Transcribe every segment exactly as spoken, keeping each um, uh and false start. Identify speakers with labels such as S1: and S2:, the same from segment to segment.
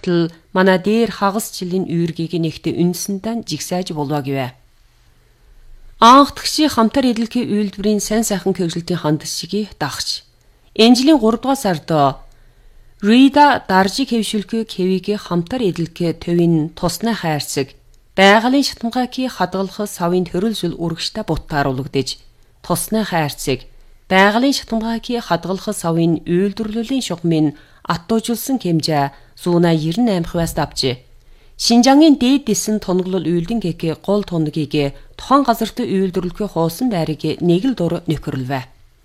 S1: хүртэл манай дээр хагас жилийн үүргийг нэгтэ үнсэндэн жигсааж болоо гэвэ. Анхдагчи хамтар эдлэгийн үйлдвэрийн сайн сайхан кэвжлтийн хандсшгийг дагч. Энэ жилийн гурав дугаар сард Рида даржи кэвшүүлэхээ кэвигээ хамтар эдлэгээ төвийн тусны хайрцаг байгалийн шатамгааки хадгалах савын төрөлжил үргэжтэй буттааруулагдаж тусны хайрцаг байгалийн шатамгааки хадгалах савын үйлдвэрлэлийн шугамын аттуужуулсан хэмжээ зуна девяносто восемь хувиас авчээ. Шинжангийн дээд дэсэн тоноглол үйлдэн гэхээ гол тоногийг тухайн газарт үйлдвэрлэхээ хоосон байрыг нэг л дур нөхөрлөвэ.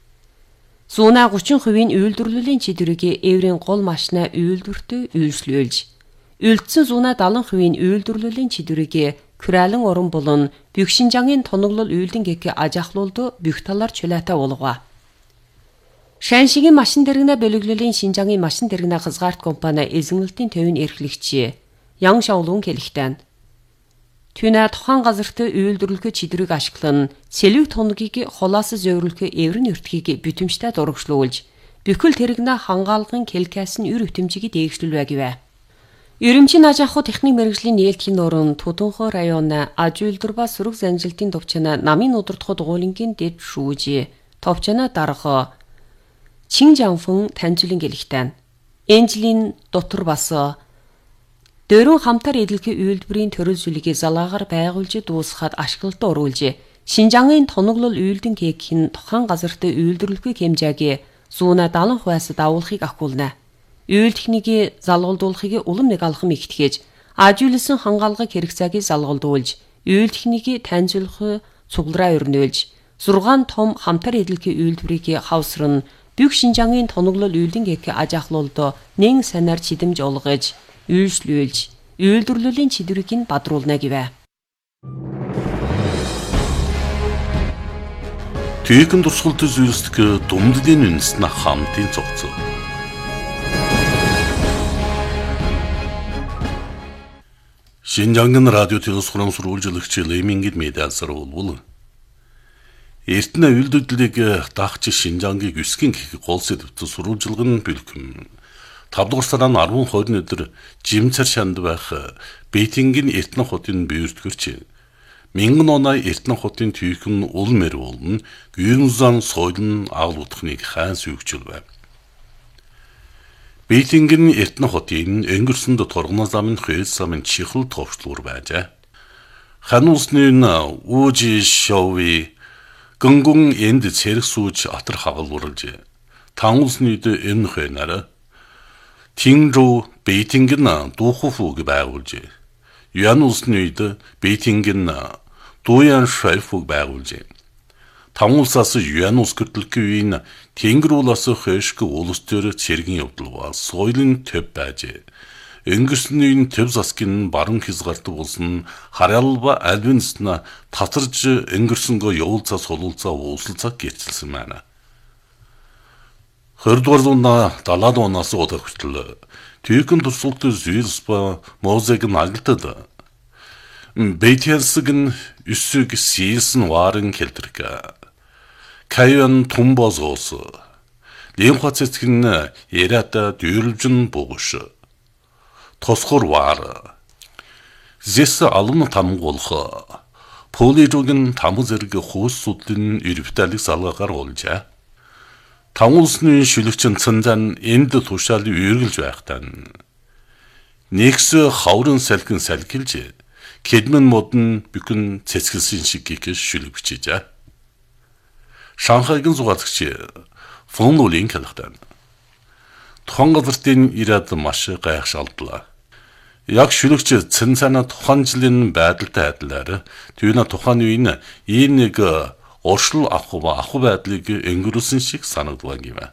S1: Зуна тридцать хувийн үйлдвэрлэлийн чиглэлийг еврийн гол машина үйлдвэртээ үйлчлүүлж, үлдсэн зуна сетenta хувийн үйлдвэрлэлийн чиглэлийг Кралан орон болон бүх Шинжангийн тоноглол үйлдэн гэхээ ажахлуулд бүх талаар чулаатай болгоо. Шаншигийн машин дэргэнэ бөлөглөлийн Шинжангийн машин дэргэнэ хязгаарт компани эзэмнэлтийн төвийн эрхлэгч Ян Шаолун хэлэхдээ Түнэ тухайн газарт үйлдвэрлэх чидрийг ашиглан сэлэг тоногийг холоос зөөврүүлэх еврийн өртгийг бүтэмжтэй дурагшлуулж бүхэл тэрэгнэ хангаалгын келкасын үр бүтэмжийг дээгшлүүлвэ гэвэ. Ерөнхий ажааху техник мэргэжлийн нээлтийн нуран Тутунхо районы аж үйлдвэр ба сөрөг занжилтын төвчнө намын удирдах дугуулингийн дэд шүүж төвчнө дарга Чинжанфэн таньжуулан гэлэхтэн. Энэ жилийн дотор бас Дөрвөн хамтар эдлэгийн үйлдвэрийн төрөлжлөгийг залаагаар байгуулж дуусгаад ашиглалтад оруулж, Шинжангийн тоноглол үйлдэн гэхийн тухайн газарт үйлдвэрлэх хэмжээг зуна сетenta хувиас давуулахыг ахгуулна. Үйл техникийг залгуулдуулахыг улам нэг алхам ихтгэж, ажиулсан хангаалгыг хэрэгцээг залгуулдуулж, үйл техникийг таньжуулах цуглараа өрнөөлж, зургаан том хамтар эдлэгийн үйлдвэрийг хавсран бүх Шинжангийн тоноглол үйлдэн гэх ажахлуулд нэн санаар чидэмж олгож, үйлчлүүлж, үйлдвэрлэлийн чидрийг нь бадруулна гэвэ.
S2: Түйхэн дурсгалт зүйлсдэг дүмдлийн үндэснэ хамтын цогцоо. Шинжангийн радио телевизорын сурвалжлагч Лемингид медиасар болвол Эртнэ үйлдвэрлэлийг дагч Шинжангийг үсгийн гэх гол сэдвт сурвалжлагын бэлхэм тавд дугаар сарын арван хоёр өдөр жимцэр шанд байх Бейтингийн Эртнэ хотын биертгэрч мянган оноо Эртнэ хотын түйхэн ул мэр болон гүйнзан сойлон агуулдахныг хаан сүйгчилвэ. Бейтингийн Эртнэ хотын өнгөрсөнд торгоно замын хөөс замын чихэл товчлуур байжээ. Хан улсны үүжи шоуи гөнгөн энд цэрэг сууж атар хагалуулж тан улсны энэ хөнараа Тинжу Бейтингийн духуфуг байгуулж, Юан улсны үед Бейтингийн дуян шайфуг байгуулж, таван улсаас Юан улс гэрлэхийн үеийн тэнгэр улаас хойшг улс төр цэргийн явдал ба соёлын төв байж, өнгөрсөн үеийн төв засгийн баруун хязгаарт болсон харяал ба альвинсна татарж өнгөрсөнгөө явуулцаа сулуулцаа ууслцаа гэрчилсэн байна. хоёрдугаар зуунда далаад оноос удаа хүртэл түйхэн дурсгалт зүйлс ба музейг нь агалтад Бейтинсэг нь үсэг сийлсэн варын хэлтрэг Кайон тумбозоос Лимхацэцэг нь ярата дүйрлжин бугуш тосхор вар зэс алум тамгуулх полижугийн тамг зэрэг хуус судлын ирвталыг салгаагаар олжээ. Таван улсны шүлэгчин цанзан энд тушаал үйргэлж байхдаа нэгс хаврын салхин салхилж кедмэн модон бүхэн цэцгэлсэн шиг гихэж шүлэг бичижээ. Шанхайгийн зугаалагч Фон Лулин хэлэхдээ тухайн газартын ирээд маш гайхшаалдлаа. Яг шүлэгч цанцана тухайн жилийн байдалтай адилаар түүнэ тухайн үеийн ийм нэг оршил авах ба авах байдлыг өнгөрүүлсэн шиг санагдваа юм.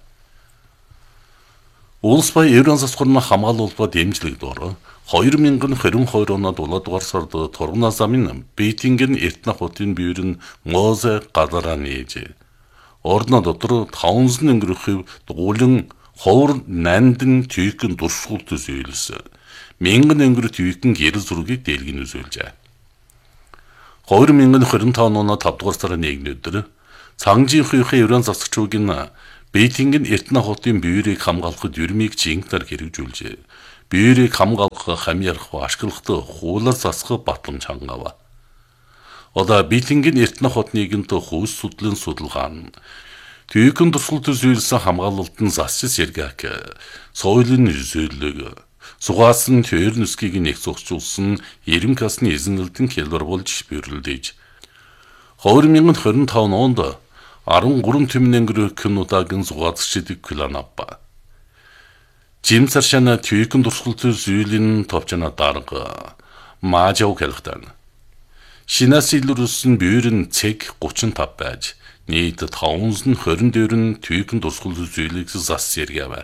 S2: Улс ба Еврон засварна хамгаалуулбаа дэмжлэг доор хоёр мянган двадцать хоёр онд улаад дугаар сард торгоно замын Бейтингийн Эртнэ хотын биер нь Мозе гадараа нээж орно дотор таван өнгөрөх дугуулин ховор нандин түйхэн дурсгалт зүйлс мянган өнгөрөх түйхэн гэрэл зургийг дэлгэн үзүүлжээ. хоёр мянган двадцать пять оны тавд дугаар сарын нэгдүгээр өдөр цангжийн хувийн Еврон засагчуугийн Бейтингийн Эртнэ хотын биерийг хамгаалахад юрмыг жингээр хэрэгжүүлжээ. биеэрийг хамгаалах, хамьярах, ашиглах, хуулаар засах батламж хангава. Одоо Бейтингийн эртнэх хотныг нь хүйс судлын судалгаан Түйкэн туршилт зүйлсэн хамгаалалтын засчис яргак соёлын үзүүлэг сугаасан төр нүсгийг нэг зогсчулсан эрэм касны эзэнэлтэн хэлбэр болж бэрэлдэж хоёр мянган хорин таван онд арван гурван тэмнэнгэр кинодагийн сугаацчдыг кланаппа жимсаршана түйкэн туршилт зүйлийн товчна дарга маажав хэлхтан шинаас илрүүлсэн бүйрэн цэг гучин тав байж нийт таван хорин дөрвөн түйкэн туршил зүйлийг зас сэргэв.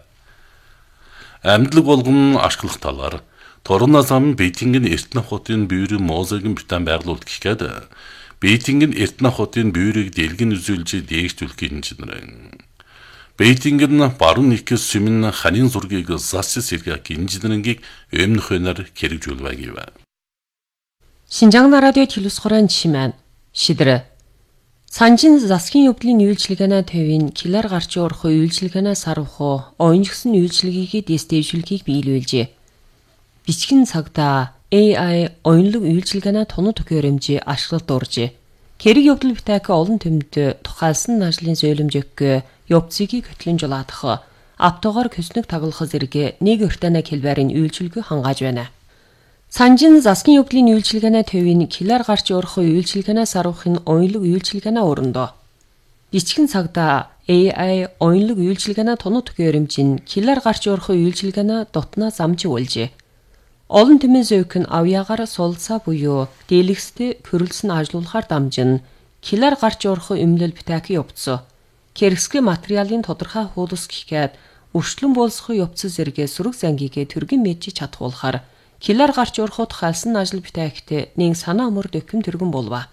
S2: Амьдлаг болгон ашиглах талаар торно зам Бейтингийн эртнэх хотын бүйрэн мозагийн битэн байрлуулт гэхэд Бейтингийн эртнэх хотын бүйрийг дэлгэн үзүүлж дээгчүүлэх инженерэн. Бейтингийн баруун нэгээс сүмэн ханийн зургийг зас сэргэх инженерингийг өмнөхөнөр хэрэгжүүлвэгэв.
S1: Шинжаан радио телевизхорон чимэн шидрэ Санжин засгийн өвдлийн үйлчилгээнэ төвийн килар гарч орох үйлчилгээнэ сарвах оюунжгсан үйлчилгээгээ дэстэйжүүлэхийг биелүүлжээ. Бичгэн цагта A I оюунлаг үйлчилгээнэ тунад төхөөрөмжийг ашиглалт уржээ. Хэрэг өвдөл битаак олон тэмд тухайлсан ажлын зөөлөмжөг явцыг хөтлөн жулаадах автогоор көснөг таглах зэрэг нэг өртөнө хэлбэрийн үйлчилгээ хангааж байна. Санжин засгийн өвдлийн үйлчилгээнэ төвийн килар гарч орох үйлчилгээнэ сарвахын оюунлаг үйлчилгээнэ өрөндөө. Бичгэн цагта A I оюунлаг үйлчилгээнэ тунад төхөөрөмжийн килар гарч орох үйлчилгээнэ дотноо замжиг үлжээ. Олон тэмээ зөөх нь авьяагаар сулсаа буюу дэлгэстэй körөлсөн ажилуулахаар дамжин килар гарч орох эмнэлэл битаак явцсан. Хэрэгсгэн материалын тодорхой хуулс гэхэд өршлөн болсох явц зэрэг сүрэг зангийг төргөн мэдж чадхуулахаар килар гарч ороход халсан ажил битаакт нэг санаа өмөр дөкөм тэргэн болва.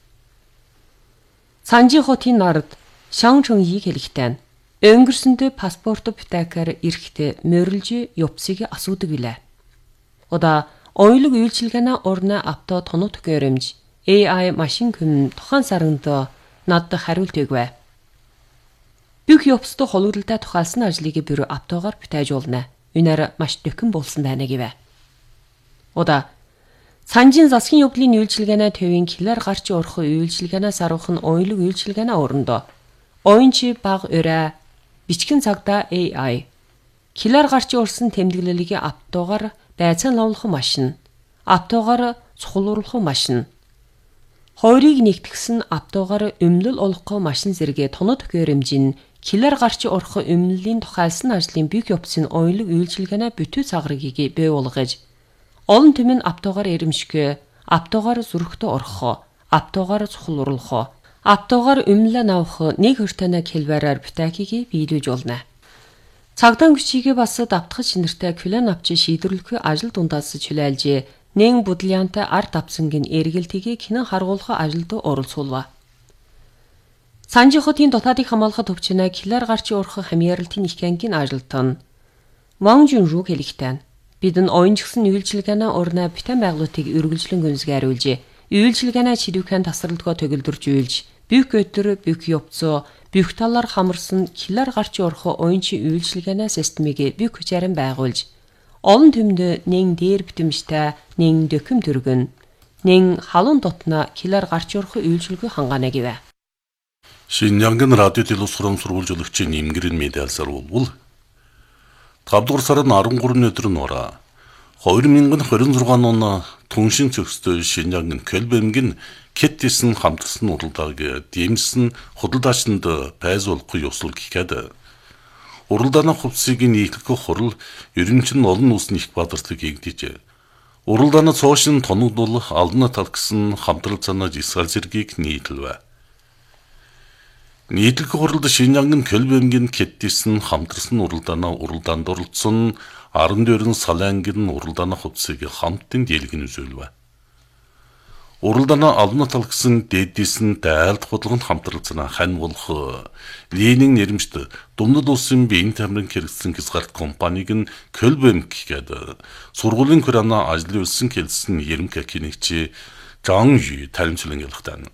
S1: Санжи хотын нард Шанчон ийг хэлэхтэн өнгөрсөндөө паспорт битаакаар ирэхдээ морилж явцыг асуудаг билээ. Ода оюунлаг үйлчилгээнэ орно авто тоног төхөөрөмж A I машин хүн тухайн саранд над хариулт өгвэ. Бүх явцтай холгодолтой тухайлсан ажлыг бюро автогоор битаажуулна. Үнээр маш дөкөн болсон байна гэвэ. Ода Санжин засгийн өвдлийн үйлчилгээнэ төвийн килар гарч орох үйлчилгээнэ сарвах нь оюунлаг үйлчилгээнэ өрөндөө. Оюунчи баг өрөө бичгэн цагта A I килар гарч орсон тэмдэглэлийг автогоор дайцан лавлах машин, автогоор цухалруулах машин. Хоёрыг нэгтгэсэн автогоор өмлөл олох машин зэрэг тоног төхөөрөмжийн килар гарч орох өмлөлийн тухайлсан ажлын бүх явцын оюунлаг үйлчилгээнэ бүтүү цагрыгийг бий болгож олон тэмэн автогоор эремшгэ, автогоор зүрхтө орох, автогоор цухалруулах, автогоор өмлө навах нэг өртөнө хэлбэрээр битаакийг биелүүлж болно. Цагдаа хүчийг бас давтгаж нэртэй клан авч шийдвэрлэх ажил дундаас чөлөөлж нэн будлянтай арт авсангийн эргэлтийг хинэн харгуулах ажилд оролцуулва. Санжи хотын дотоодыг хамгаалахад төвчнө килар гарч орох хамьяаралтын их ангийн ажилтан Ван Жунру хэлэхтэн бид нь оюунжгсан үйлчилгээнэ орно битэн байгуулалтыг үргэлжлэн гүнзгийруулж, үйлчилгээнэ чирүүхэн тасралтгоо төгөлдөрж үйлж, бүх өдөр бүх явцоо бүх талаар хамарсан килар гарч орох оюунчи үйлчилгээнэ системийг бүх хүчээр байгуулж, олон төмд нэн дээр битэмжтэй, нэн дөкөм төргөн, нэн халуун дотно килар гарч орох үйлчилгээ хангаана гэвэ.
S2: Шинжаангын радио телевизхорон сурвалжуулагчийн имгэрэн медиалсаар болвол тавдугаар сарын арван гурван өдөр нь ороо хоёр мянган хорин зургаан он түншин цогцтой Шинжаангын Көлбэмгийн Кэттисэн хамтарсан уралдааг дэмжсэн худалдаачнд байзуулахгүй ёслол гэхэд уралдааны хувьсыг нийтлэх хурал ерөнчин олон улсын их бадартлыг игдэж уралдааны цоошин тоногдуулах албаны тал гэсэн хамтрал цанаа жисгал зэргийг нийтлвэ. Нийтлэх хуралд Шинжаангын Көлбэмгийн Кэттисэн хамтарсан уралдааны уралдаанд оролцсон арван дөрвөн салангын уралдааны хувьсыг хамтын дийлгэн үзүүлвэ. Уралдааны албаны тал гэсэн дээдсэн дайлт худалганд хамтралцсан хань болох Ленин нэрмжт Думнад улсын биеийн тамирын хэрэгцсэн хязгаарт компаниг нь Көлбэм гэдэг сургуулийн хураана ажил үйлсэн хэлсэн ерөнхийлөгчийн Жан Ю таримчлан ялхтана.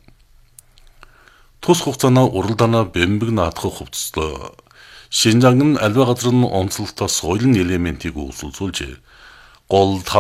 S2: Тус хугацааны уралдааны бэмбэг наадах хувцас Шинжаан нь альва газар нь онцлогтой соёлын элементийг үүсэлцүүлж гол